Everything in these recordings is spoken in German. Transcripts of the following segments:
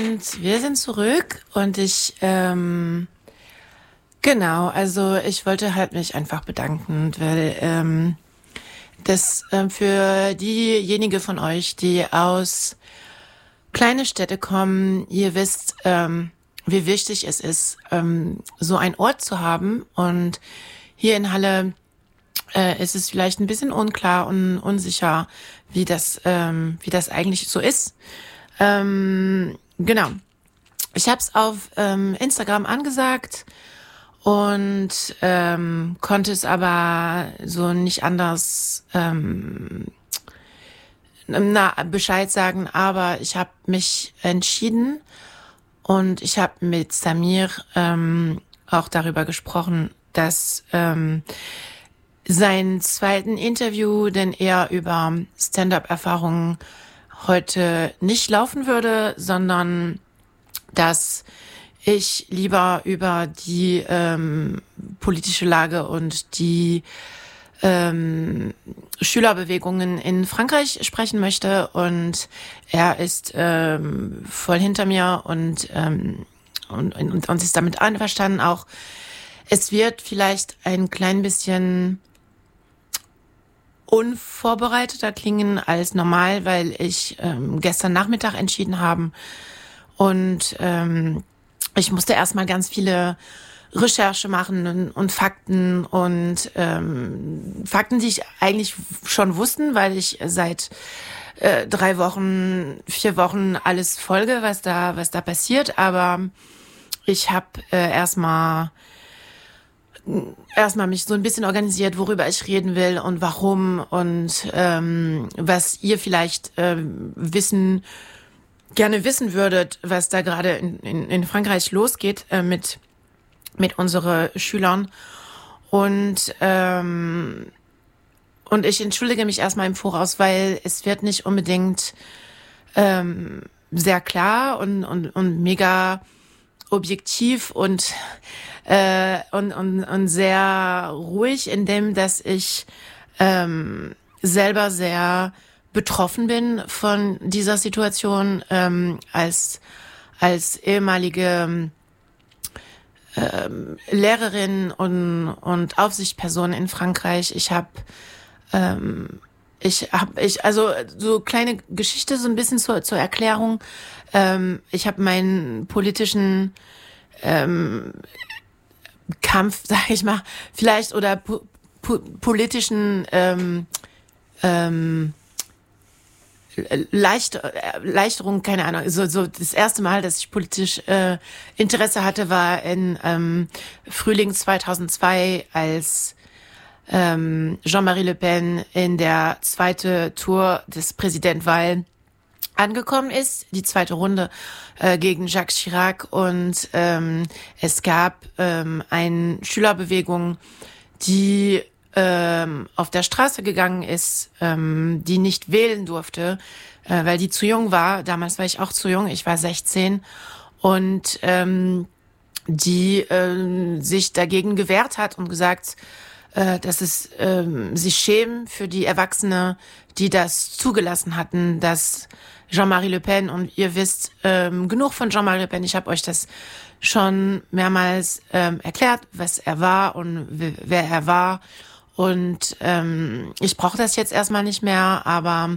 wir sind zurück und ich wollte halt mich einfach bedanken, weil das für diejenige von euch, die aus kleine Städte kommen, ihr wisst, wie wichtig es ist, so einen Ort zu haben. Und hier in Halle ist es vielleicht ein bisschen unklar und unsicher, wie das eigentlich so ist. Genau. Ich habe es auf Instagram angesagt und konnte es aber so nicht anders Bescheid sagen. Aber ich habe mich entschieden und ich habe mit Samir auch darüber gesprochen, dass sein zweiten Interview, den er über Stand-up-Erfahrungen heute nicht laufen würde, sondern dass ich lieber über die politische Lage und die Schülerbewegungen in Frankreich sprechen möchte. Und er ist voll hinter mir und ist damit einverstanden auch. Es wird vielleicht ein klein bisschen unvorbereiteter klingen als normal, weil ich gestern Nachmittag entschieden habe. Und ich musste erstmal ganz viele Recherche machen und Fakten und Fakten, die ich eigentlich schon wussten, weil ich seit 3 Wochen, 4 Wochen alles folge, was da passiert. Aber ich habe erstmal mich so ein bisschen organisiert, worüber ich reden will und warum und was ihr vielleicht gerne wissen würdet, was da gerade in Frankreich losgeht mit unseren Schülern. Und ich entschuldige mich erstmal im Voraus, weil es wird nicht unbedingt sehr klar und mega objektiv und sehr ruhig, indem dass ich selber sehr betroffen bin von dieser Situation als ehemalige Lehrerin und Aufsichtsperson in Frankreich. Also so kleine Geschichte, so ein bisschen zur Erklärung. Ich habe meinen politischen Kampf, sag ich mal, vielleicht oder politischen Erleichterung, keine Ahnung. So das erste Mal, dass ich politisch Interesse hatte, war in Frühling 2002, als Jean-Marie Le Pen in der zweiten Tour des Präsidentwahl angekommen ist, die zweite Runde gegen Jacques Chirac, und es gab eine Schülerbewegung, die auf der Straße gegangen ist, die nicht wählen durfte, weil die zu jung war. Damals war ich auch zu jung, ich war 16, und die sich dagegen gewehrt hat und gesagt, dass es sich schämen für die Erwachsene, die das zugelassen hatten, dass Jean-Marie Le Pen, und ihr wisst genug von Jean-Marie Le Pen, ich habe euch das schon mehrmals erklärt, was er war und wer er war. Und ich brauche das jetzt erstmal nicht mehr, aber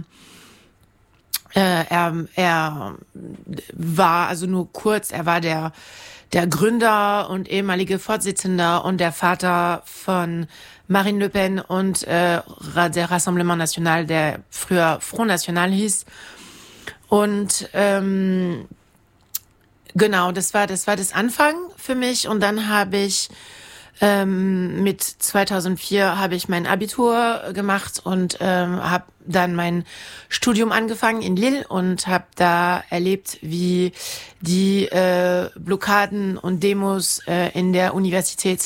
er war, also nur kurz, er war der Gründer und ehemalige Vorsitzender und der Vater von Marine Le Pen und der Rassemblement National, der früher Front National hieß. Und genau, das war das Anfang für mich. Und dann habe ich mit 2004 habe ich mein Abitur gemacht und habe dann mein Studium angefangen in Lille und habe da erlebt, wie die Blockaden und Demos in der Universität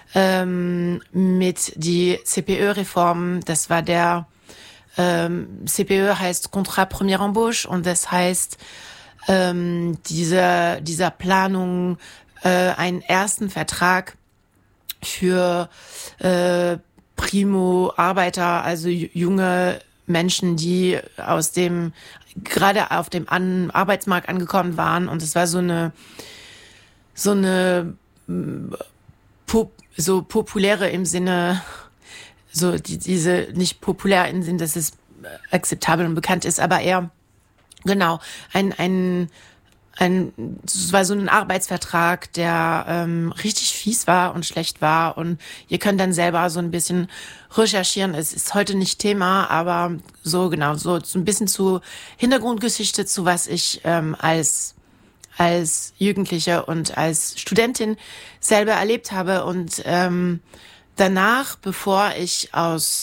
mit die CPE-Reform, das war der CPE heißt Contrat Première Embauche, und das heißt dieser Planung einen ersten Vertrag für Primo-Arbeiter, also junge Menschen, die gerade auf dem Arbeitsmarkt angekommen waren. Und es war so eine so populäre im Sinne, so diese nicht populär im Sinne, dass es akzeptabel und bekannt ist, aber eher genau es war so ein Arbeitsvertrag, der richtig fies war und schlecht war, und ihr könnt dann selber so ein bisschen recherchieren. Es ist heute nicht Thema, aber so genau, so ein bisschen zu Hintergrundgeschichte, zu was ich als Jugendliche und als Studentin selber erlebt habe. Und danach, bevor ich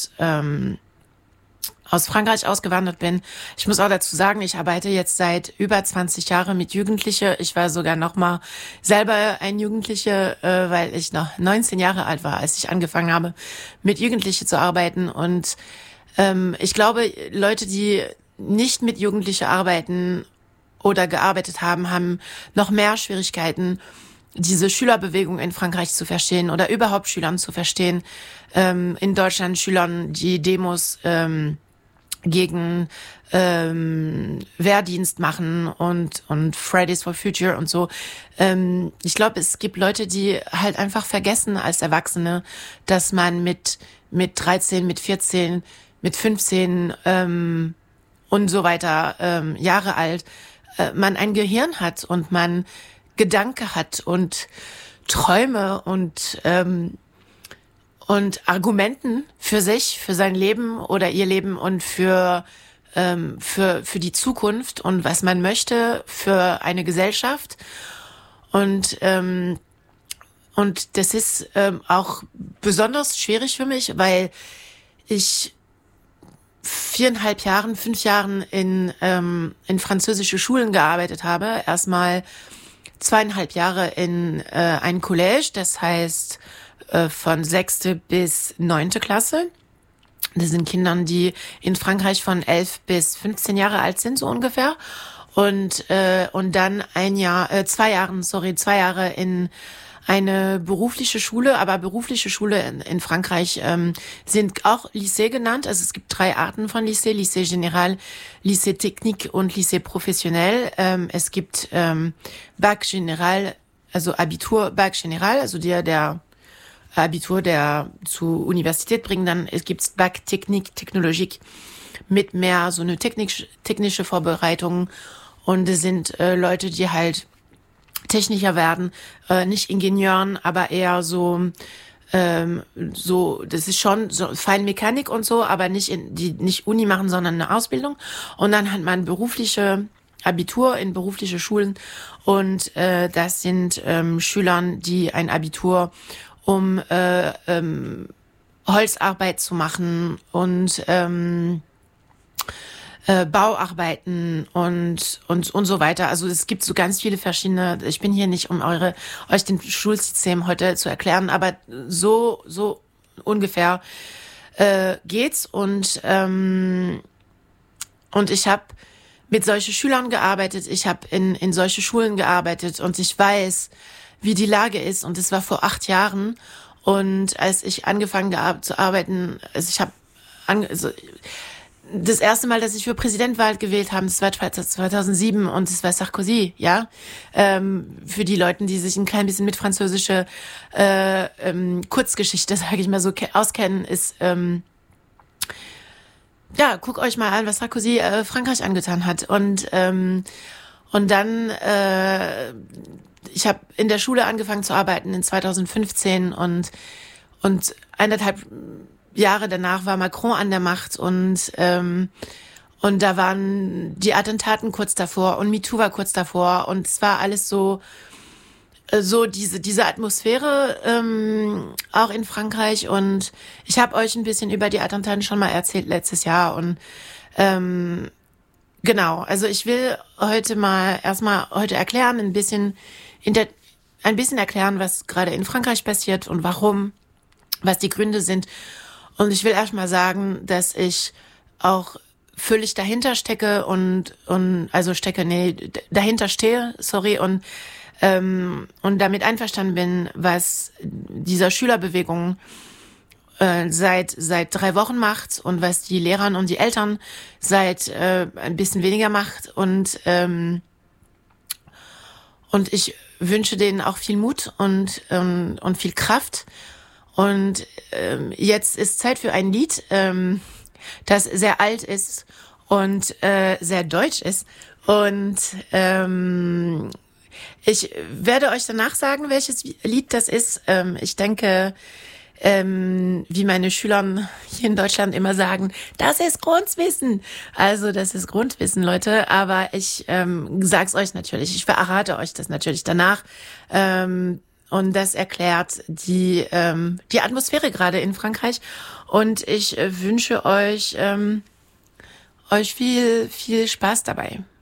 aus Frankreich ausgewandert bin. Ich muss auch dazu sagen, ich arbeite jetzt seit über 20 Jahren mit Jugendlichen. Ich war sogar noch mal selber ein Jugendliche, weil ich noch 19 Jahre alt war, als ich angefangen habe, mit Jugendlichen zu arbeiten. Und ich glaube, Leute, die nicht mit Jugendlichen arbeiten oder gearbeitet haben, haben noch mehr Schwierigkeiten, diese Schülerbewegung in Frankreich zu verstehen oder überhaupt Schülern zu verstehen. In Deutschland Schülern die Demos gegen Wehrdienst machen und Fridays for Future und so. Ich glaube, es gibt Leute, die halt einfach vergessen als Erwachsene, dass man mit 13, mit 14, mit 15 und so weiter Jahre alt man ein Gehirn hat und man Gedanke hat und Träume und Argumenten für sich, für sein Leben oder ihr Leben und für die Zukunft und was man möchte für eine Gesellschaft. Und das ist auch besonders schwierig für mich, weil ich 5 Jahren in französische Schulen gearbeitet habe. Erstmal 2,5 Jahre in ein Collège, das heißt von 6. bis 9. Klasse. Das sind Kinder, die in Frankreich von 11 bis 15 Jahre alt sind, so ungefähr. Und dann 2 Jahre in eine berufliche Schule, aber berufliche Schule in Frankreich sind auch Lycée genannt. Also es gibt 3 Arten von Lycée: Lycée Général, Lycée Technique und Lycée Professionnel. Es gibt Bac Général, also Abitur Bac Général, also der Abitur, der zur Universität bringt. Dann gibt's Bac Technique, Technologique mit mehr so eine technische Vorbereitung. Und es sind Leute, die halt Techniker werden, nicht Ingenieuren, aber eher so, das ist schon so Feinmechanik und so, aber die nicht Uni machen, sondern eine Ausbildung. Und dann hat man berufliche Abitur in berufliche Schulen, und das sind Schülern, die ein Abitur um Holzarbeit zu machen und Bauarbeiten und so weiter. Also es gibt so ganz viele verschiedene. Ich bin hier nicht, um euch den Schulsystem heute zu erklären, aber so ungefähr geht's. Und ich habe mit solchen Schülern gearbeitet. Ich habe in solche Schulen gearbeitet, und ich weiß, wie die Lage ist. Und es war vor 8 Jahren. Und als ich angefangen zu arbeiten, das erste Mal, dass ich für Präsidentwahl gewählt habe, das war 2007, und es war Sarkozy, ja. Für die Leute, die sich ein klein bisschen mit französischer Kurzgeschichte, sage ich mal so, auskennen, ist guck euch mal an, was Sarkozy Frankreich angetan hat. Und dann ich habe in der Schule angefangen zu arbeiten in 2015, und 1,5 Jahre danach war Macron an der Macht, und da waren die Attentaten kurz davor und MeToo war kurz davor, und es war alles so diese Atmosphäre auch in Frankreich. Und ich habe euch ein bisschen über die Attentaten schon mal erzählt letztes Jahr, und genau, also ich will heute erklären, ein bisschen erklären, was gerade in Frankreich passiert und warum, was die Gründe sind. Und ich will erstmal sagen, dass ich auch völlig dahinter stecke dahinter stehe, und damit einverstanden bin, was dieser Schülerbewegung seit 3 Wochen macht und was die Lehrer und die Eltern seit ein bisschen weniger macht. Und ich wünsche denen auch viel Mut und viel Kraft. Und jetzt ist Zeit für ein Lied, das sehr alt ist und sehr deutsch ist. Und ich werde euch danach sagen, welches Lied das ist. Ich denke, wie meine Schüler hier in Deutschland immer sagen, das ist Grundwissen. Also das ist Grundwissen, Leute. Aber ich sag's euch natürlich. Ich verrate euch das natürlich danach. Und das erklärt die Atmosphäre gerade in Frankreich. Und ich wünsche euch viel Spaß dabei.